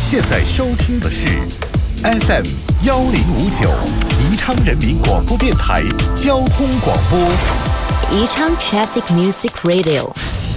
现在收听的是 FM 1059宜昌人民广播电台交通广播。 宜昌 Traffic Music Radio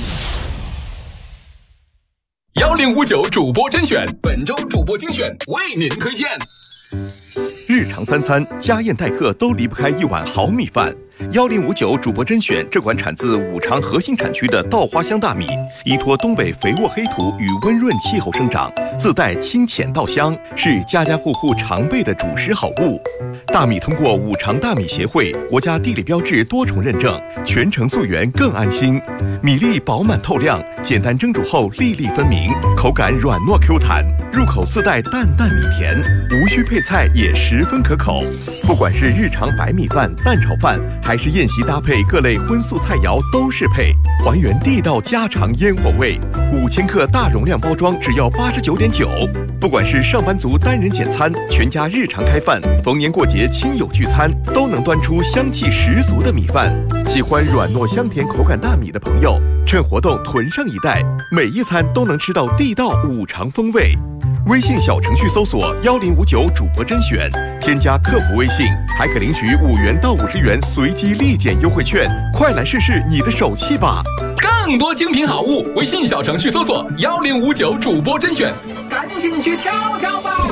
1059主播甄选，本周主播精选为您推荐。 日常三餐家宴待客都离不开一碗好米饭。1059主播甄选这款产自五常核心产区的稻花香大米，依托东北肥沃黑土与温润气候生长，自带清浅稻香，是家家户户常备的主食好物。大米通过五常大米协会国家地理标志多重认证，全程溯源更安心。米粒饱满透亮，简单蒸煮后粒粒分明，口感软糯 Q 弹，入口自带淡淡米甜，无需配菜也十分可口。不管是日常白米饭、蛋炒饭，还是宴席搭配各类荤素菜肴都适配，还原地道家常烟火味。5000克大容量包装只要89.9。不管是上班族单人简餐、全家日常开饭、逢年过节亲友聚餐，都能端出香气十足的米饭。喜欢软糯香甜口感大米的朋友，趁活动囤上一袋，每一餐都能吃到地道五常风味。微信小程序搜索1059主播甄选，添加客服微信，还可领取5元到50元随机立减优惠券，快来试试你的手气吧！ 更多精品好物，微信小程序搜索1059主播甄选，赶紧去挑挑吧！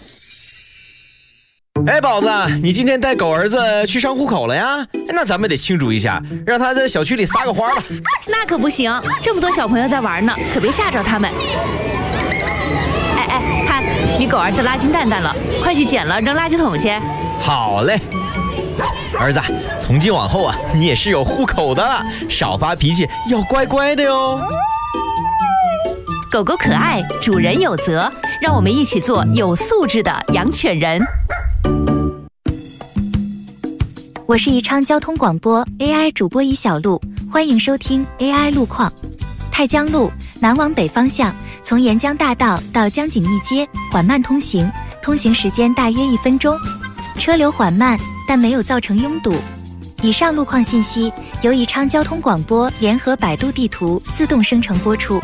哎，宝子，你今天带狗儿子去上户口了呀？那咱们得庆祝一下，让他在小区里撒个花吧。 那可不行，这么多小朋友在玩呢，可别吓着他们。哎，看你狗儿子拉金蛋蛋了，快去捡了扔垃圾桶去。 好嘞，儿子，从今往后啊，你也是有户口的了，少发脾气，要乖乖的哟。 狗狗可爱，主人有责，让我们一起做有素质的养犬人。 我是宜昌交通广播 AI 主播尹小璐，欢迎收听 AI 路况。太江路南往北方向，从沿江大道到江景义街缓慢通行，通行时间大约1分钟，车流缓慢，但没有造成拥堵。以上路况信息由宜昌交通广播联合百度地图自动生成播出。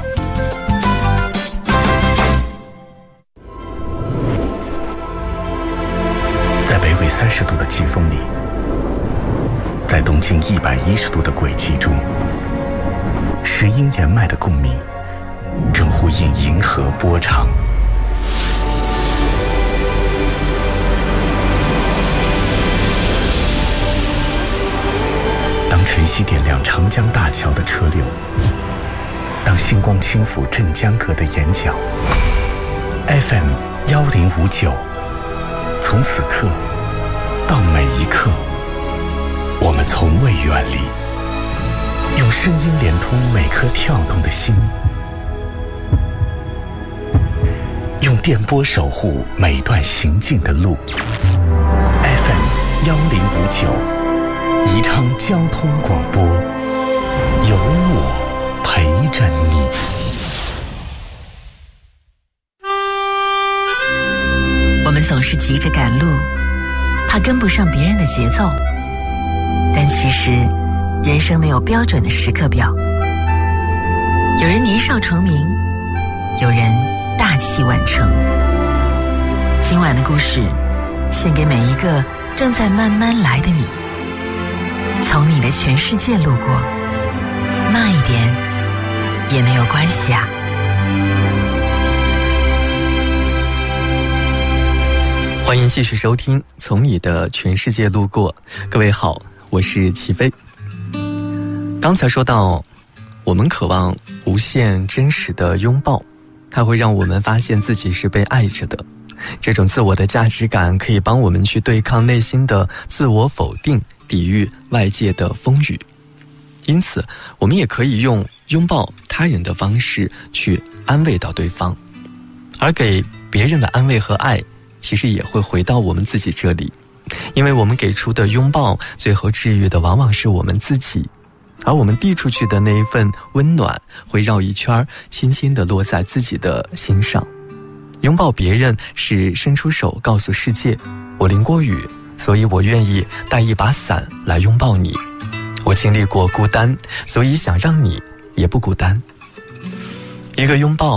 在北纬30度的季风里，在东经110度的轨迹中，石英岩脉的共鸣正呼应银河波长。当晨曦点亮长江大桥的车流，当星光轻抚镇江阁的眼角， FM 1059，从此刻到每一刻，我们从未远离，用声音连通每颗跳动的心，用电波守护每段行进的路。 FM 1059，宜昌交通广播，有我陪着你。 我们总是急着赶路，怕跟不上别人的节奏，但其实人生没有标准的时刻表。有人年少成名，有人大器晚成。今晚的故事献给每一个正在慢慢来的你，从你的全世界路过，慢一点也没有关系啊。 欢迎继续收听从你的全世界路过。各位好，我是齐飞。刚才说到，我们渴望无限真实的拥抱，它会让我们发现自己是被爱着的。这种自我的价值感可以帮我们去对抗内心的自我否定，抵御外界的风雨。因此我们也可以用拥抱他人的方式去安慰到对方，而给别人的安慰和爱其实也会回到我们自己这里，因为我们给出的拥抱最后治愈的往往是我们自己，而我们递出去的那一份温暖会绕一圈，轻轻地落在自己的心上。拥抱别人是伸出手告诉世界，我淋过雨，所以我愿意带一把伞来拥抱你。我经历过孤单，所以想让你也不孤单。一个拥抱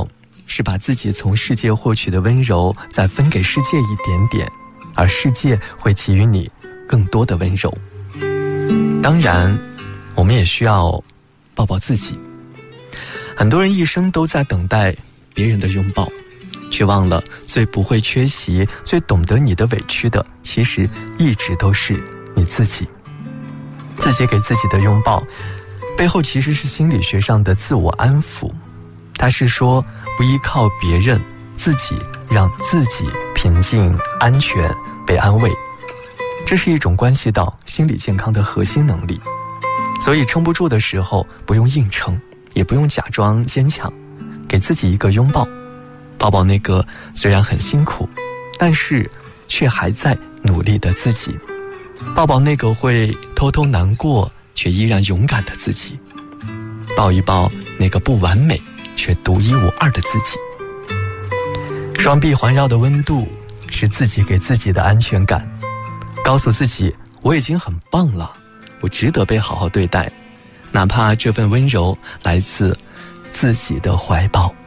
是把自己从世界获取的温柔再分给世界一点点，而世界会给予你更多的温柔。当然，我们也需要抱抱自己。很多人一生都在等待别人的拥抱，却忘了最不会缺席、最懂得你的委屈的，其实一直都是你自己。自己给自己的拥抱，背后其实是心理学上的自我安抚。它是说，不依靠别人，自己让自己平静、安全、被安慰。这是一种关系到心理健康的核心能力。所以撑不住的时候，不用硬撑，也不用假装坚强，给自己一个拥抱，抱抱那个虽然很辛苦，但是却还在努力的自己，抱抱那个会偷偷难过却依然勇敢的自己，抱一抱那个不完美却独一无二的自己。双臂环绕的温度是自己给自己的安全感，告诉自己我已经很棒了，我值得被好好对待，哪怕这份温柔来自自己的怀抱。